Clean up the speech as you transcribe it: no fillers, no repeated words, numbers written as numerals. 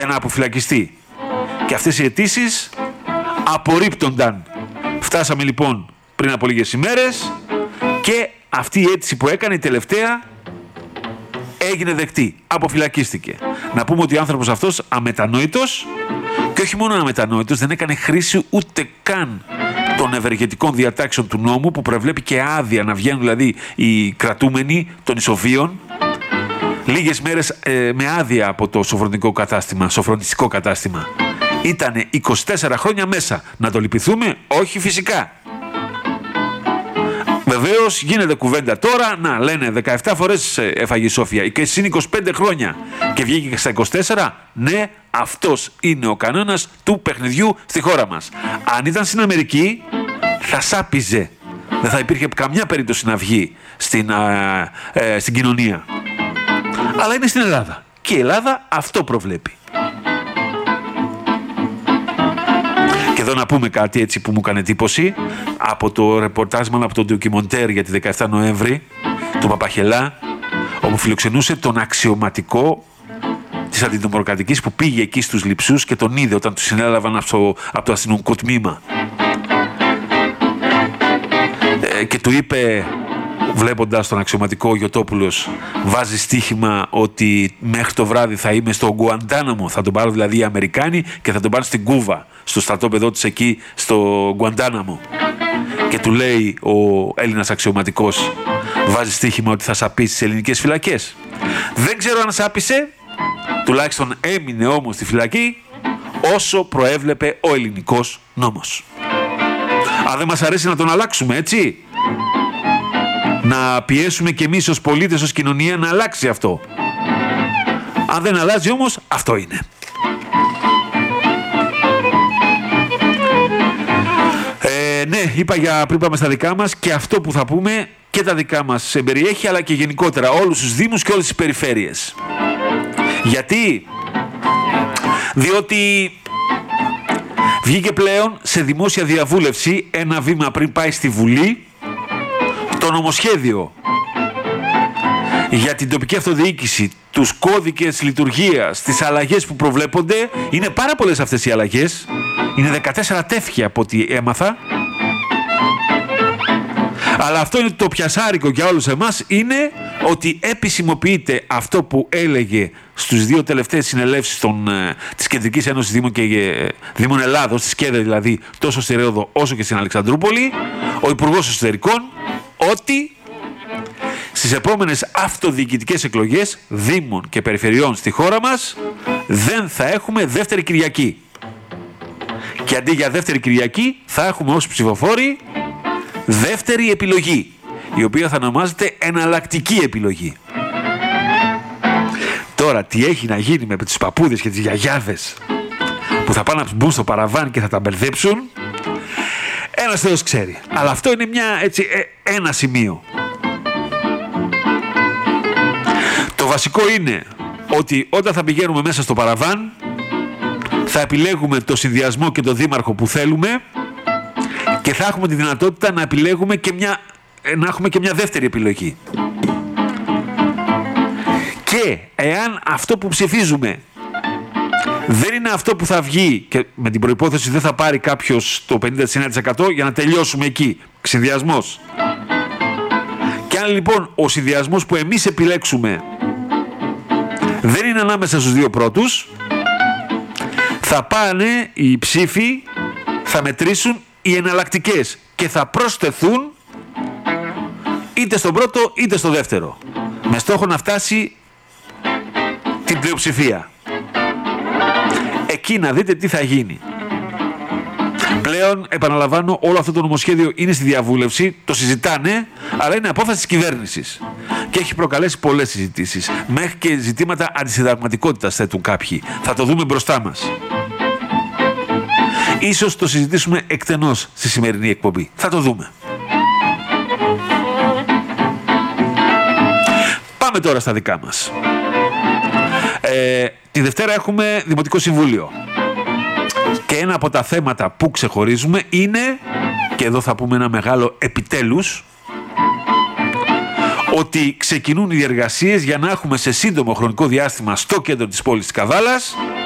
να αποφυλακιστεί. Και αυτές οι αιτήσεις απορρίπτονταν. Φτάσαμε λοιπόν πριν από λίγες ημέρες και αυτή η αίτηση που έκανε η τελευταία έγινε δεκτή. Αποφυλακίστηκε. Να πούμε ότι ο άνθρωπος αυτός αμετανόητος, και όχι μόνο αμετανόητος, δεν έκανε χρήση ούτε καν των ευεργετικών διατάξεων του νόμου που προβλέπει και άδεια να βγαίνουν δηλαδή οι κρατούμενοι των ισοβίων λίγες μέρες με άδεια από το σοφρονιστικό κατάστημα. Ήτανε 24 χρόνια μέσα. Να το λυπηθούμε? Όχι φυσικά. Βεβαίως γίνεται κουβέντα τώρα, να λένε 17 φορές έφαγε η Σόφια και συν 25 χρόνια και βγήκε στα 24. Ναι, αυτός είναι ο κανόνας του παιχνιδιού στη χώρα μας. Αν ήταν στην Αμερική θα σάπιζε. Δεν θα υπήρχε καμιά περίπτωση να βγει στην κοινωνία. Αλλά είναι στην Ελλάδα. Και η Ελλάδα αυτό προβλέπει. Και εδώ να πούμε κάτι έτσι που μου έκανε εντύπωση από το ρεπορτάζ, από το ντοκιμοντέρ για τη 17 Νοέμβρη του Παπαχελά, όπου φιλοξενούσε τον αξιωματικό της αντιδημοκρατικής που πήγε εκεί στους Λειψούς και τον είδε όταν του συνέλαβαν από το αστυνομικό τμήμα. Και του είπε, βλέποντας τον αξιωματικό, ο Γιωτόπουλος βάζει στοίχημα ότι μέχρι το βράδυ θα είμαι στο Γκουαντάναμο, θα τον πάρουν δηλαδή οι Αμερικάνοι και θα τον πάρουν στην Κούβα, στο στρατόπεδό τους εκεί στο Γκουαντάναμο. Και του λέει ο Έλληνας αξιωματικός, βάζει στοίχημα ότι θα σαπίσει στις ελληνικές φυλακές. Δεν ξέρω αν σάπισε, τουλάχιστον έμεινε όμως στη φυλακή όσο προέβλεπε ο ελληνικός νόμος. Αν δεν μας αρέσει να τον αλλάξουμε, έτσι, να πιέσουμε κι εμείς ως πολίτες, ως κοινωνία να αλλάξει αυτό. Αν δεν αλλάζει όμως, αυτό είναι. Ναι, είπα πριν πάμε στα δικά μας, και αυτό που θα πούμε και τα δικά μας εμπεριέχει, αλλά και γενικότερα όλους τους δήμους και όλες τις περιφέρειες. Γιατί? Διότι βγήκε πλέον σε δημόσια διαβούλευση, ένα βήμα πριν πάει στη Βουλή, το νομοσχέδιο για την τοπική αυτοδιοίκηση, τους κώδικες λειτουργίας, τις αλλαγές που προβλέπονται. Είναι πάρα πολλές αυτές οι αλλαγές. Είναι 14 τεύχια από ό,τι έμαθα. Αλλά αυτό είναι το πιασάρικο για όλους εμάς, είναι ότι επισημοποιείται αυτό που έλεγε στους δύο τελευταίες συνελεύσεις της Κεντρικής Ένωσης Δήμων και Δήμων Ελλάδος, της ΚΕΔΕ δηλαδή, τόσο στη Ρέοδο όσο και στην Αλεξανδρούπολη, ο Υπουργός Εσωτερικών, ότι στις επόμενες αυτοδιοικητικές εκλογές Δήμων και Περιφερειών στη χώρα μας δεν θα έχουμε δεύτερη Κυριακή. Και αντί για δεύτερη Κυριακή θα έχουμε ως ψηφοφόροι δεύτερη επιλογή, η οποία θα ονομάζεται εναλλακτική επιλογή. Τώρα τι έχει να γίνει με τους παππούδες και τις γιαγιάδες που θα πάνε να μπουν στο παραβάν και θα τα μπερδέψουν, ένας Θεός ξέρει. Αλλά αυτό είναι ένα σημείο. Το βασικό είναι ότι όταν θα πηγαίνουμε μέσα στο παραβάν θα επιλέγουμε το συνδυασμό και το δήμαρχο που θέλουμε και θα έχουμε τη δυνατότητα να επιλέγουμε να έχουμε και μια δεύτερη επιλογή. Και εάν αυτό που ψηφίζουμε δεν είναι αυτό που θα βγει, και με την προϋπόθεση δεν θα πάρει κάποιος το 50% για να τελειώσουμε εκεί, συνδυασμός. Και αν λοιπόν ο συνδυασμός που εμείς επιλέξουμε δεν είναι ανάμεσα στους δύο πρώτους, θα πάνε οι ψήφοι, θα μετρήσουν οι εναλλακτικές και θα προσθεθούν είτε στον πρώτο είτε στο δεύτερο, με στόχο να φτάσει την πλειοψηφία. Εκεί να δείτε τι θα γίνει. Πλέον, επαναλαμβάνω, όλο αυτό το νομοσχέδιο είναι στη διαβούλευση, το συζητάνε, αλλά είναι απόφαση της κυβέρνησης. Και έχει προκαλέσει πολλές συζητήσεις. Μέχρι και ζητήματα αντισυνταγματικότητας θέτουν κάποιοι. Θα το δούμε μπροστά μας. Ίσως το συζητήσουμε εκτενώς στη σημερινή εκπομπή. Θα το δούμε. Πάμε τώρα στα δικά μας. Τη Δευτέρα έχουμε Δημοτικό Συμβούλιο. Και ένα από τα θέματα που ξεχωρίζουμε είναι, και εδώ θα πούμε ένα μεγάλο επιτέλους, ότι ξεκινούν οι διεργασίες για να έχουμε σε σύντομο χρονικό διάστημα στο κέντρο της πόλης της Καβάλας